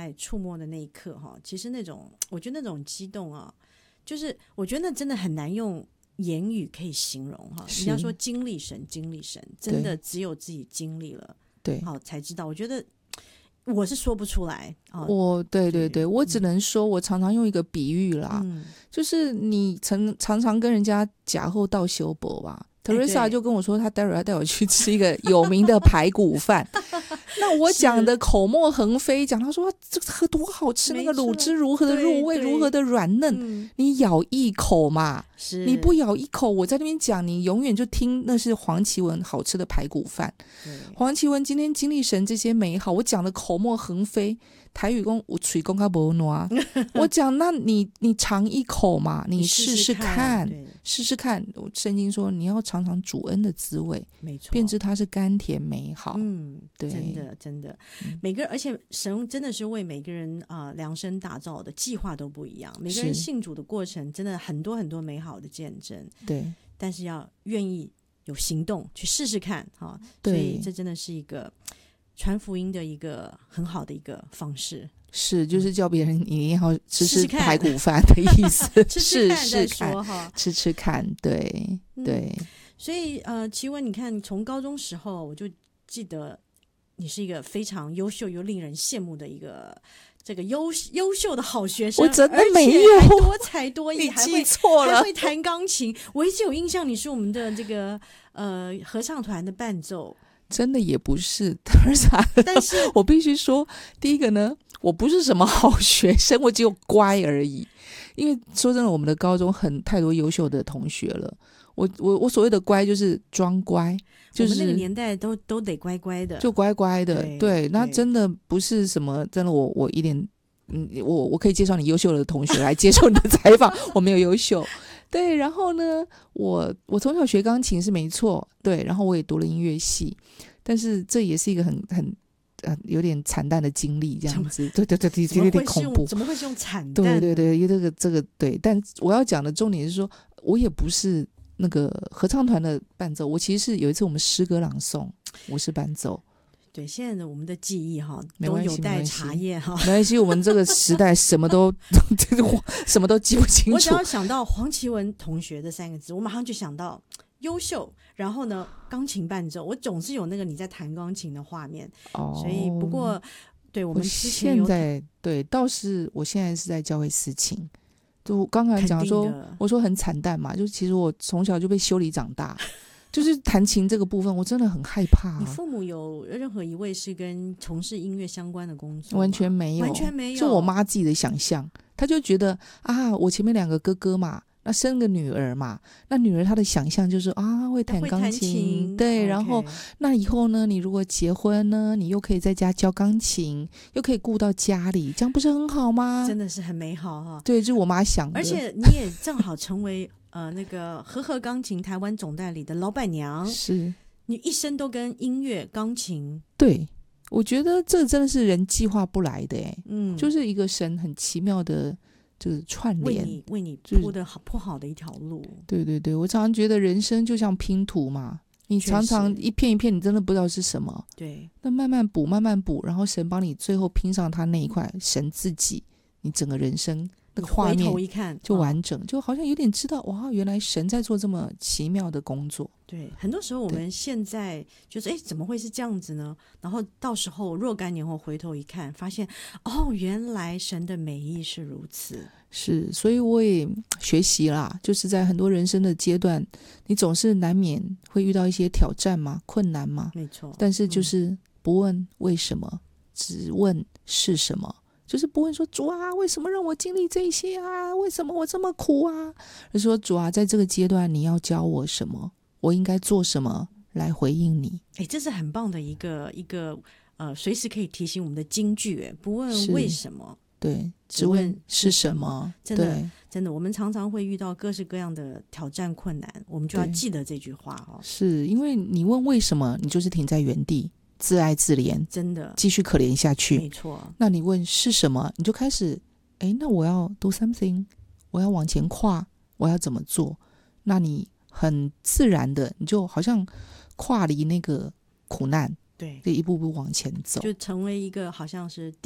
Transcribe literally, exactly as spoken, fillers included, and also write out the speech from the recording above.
在触摸的那一刻哈，其实那种我觉得那种激动啊，就是我觉得那真的很难用言语可以形容哈。人家说经历神，经历神，真的只有自己经历了， 对， 好才知道。我觉得我是说不出来啊。 我对对对，我只能说，我常常用一个比喻啦， 嗯、 就是你常常常跟人家假后到修博吧。Teresa 就跟我说，她待会儿要带我去吃一个有名的排骨饭。那我讲的口沫横飞，讲他说这个多好吃，那个卤汁如何的入味，如何的软嫩，嗯、你咬一口嘛，你不咬一口，我在那边讲，你永远就听那是黄绮雯好吃的排骨饭。黄绮雯今天经历神这些美好，我讲的口沫横飞。台语说有嘴讲较无烂，我讲那你你尝一口嘛，你试试看，试试看。圣经说你要尝尝主恩的滋味， 没错， 便知它是甘甜美好。 嗯， 对， 真的真的，嗯、每个而且神真的是为每个人啊、呃、量身打造的，计划都不一样。每个人信主的过程真的很多很多美好的见证， 对， 但是要愿意有行动去试试看哈。所以这真的是一个传福音的一个很好的一个方式， 是就是叫别人你也要吃吃排骨饭的意思， 吃吃看再说哈， 吃吃看，对对、嗯。 所以呃，绮雯，你看从高中时候我就记得你是一个非常优秀又令人羡慕的一个这个优优秀的好学生， 我真的没有， 还多才多艺， 你记错了， 还会弹钢琴。我一直有印象，你是我们的这个呃合唱团的伴奏。 真的也不是， 但是我必须说，第一个呢，我不是什么好学生，我只有乖而已。因为说真的，我们的高中很太多优秀的同学了。我我我所谓的乖就是装乖，就是我们那个年代都都得乖乖的， 就乖乖的。对，对那真的不是什么，真的我我一点嗯，我我可以介绍你优秀的同学来接受你的采访，我没有优秀。对，然后呢，我我从小学钢琴是没错，对，然后我也读了音乐系，但是这也是一个很很呃有点惨淡的经历，这样子，对对对对，有点恐怖。 怎么会是用惨淡？ 对对对，这个这个对，但我要讲的重点是说，我也不是那个合唱团的伴奏，我其实是有一次我们诗歌朗诵，我是伴奏。 对，现在的我们的记忆哈都有待查验哈， 没关系，我们这个时代什么都什么都记不清楚。 我只要想到黄绮雯同学这三个字，我马上就想到优秀，然后呢钢琴伴奏，我总是有那个你在弹钢琴的画面。哦，所以不过对我们之前有现在对倒是我现在是在教会司琴，就刚才讲说我说很惨淡嘛，就其实我从小就被修理长大。就是弹琴这个部分我真的很害怕、啊、 你父母有任何一位是跟从事音乐相关的工作吗？ 完全没有， 完全没有， 是我妈自己的想象。她就觉得啊，我前面两个哥哥嘛，那生个女儿嘛，那女儿她的想象就是啊会弹钢琴，对、okay. 然后那以后呢你如果结婚呢，你又可以在家教钢琴，又可以顾到家里，这样不是很好吗？ 真的是很美好哈。 对，就是我妈想的。 而且你也正好成为呃，那个和和钢琴台湾总代理的老板娘， 是你一生都跟音乐钢琴。 对，我觉得这真的是人计划不来的耶，嗯，就是一个神很奇妙的就是串联， 为你为你铺的好铺好的一条路。 对对对，我常常觉得人生就像拼图嘛，你常常一片一片你真的不知道是什么， 对， 那慢慢补慢慢补，然后神帮你最后拼上他那一块，神自己你整个人生那个画面回头一看就完整、哦、就好像有点知道哇，原来神在做这么奇妙的工作。 对，很多时候我们现在就是哎，怎么会是这样子呢？然后到时候若干年后回头一看，发现哦，原来神的美意是如此。 是，所以我也学习啦，就是在很多人生的阶段，你总是难免会遇到一些挑战嘛，困难嘛， 没错。 但是就是不问为什么、嗯、只问是什么，就是不问说主啊为什么让我经历这些啊，为什么我这么苦啊，而说主啊在这个阶段你要教我什么，我应该做什么来回应你。 哎，这是很棒的一个一个呃，随时可以提醒我们的金句，不问为什么， 对，只问是什么。 真的真的，我们常常会遇到各式各样的挑战困难，我们就要记得这句话哦。 是因为你问为什么，你就是停在原地，自爱自怜， 真的继续可怜下去。 没错。 那你问是什么，你就开始哎，那我要 do something， 我要往前跨，我要怎么做？那你很自然的，你就好像跨离那个苦难， 对， 就一步步往前走， 就成为一个好像是